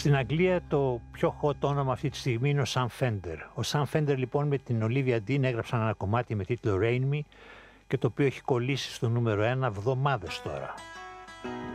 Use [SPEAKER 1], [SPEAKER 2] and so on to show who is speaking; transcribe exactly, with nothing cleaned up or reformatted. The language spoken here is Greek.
[SPEAKER 1] Στην Αγγλία το πιο hot όνομα αυτή τη στιγμή είναι ο Sam Fender. Ο Sam Fender λοιπόν με την Olivia Dean έγραψαν ένα κομμάτι με τίτλο Rain Me και το οποίο έχει κολλήσει στο νούμερο ένα εβδομάδες τώρα.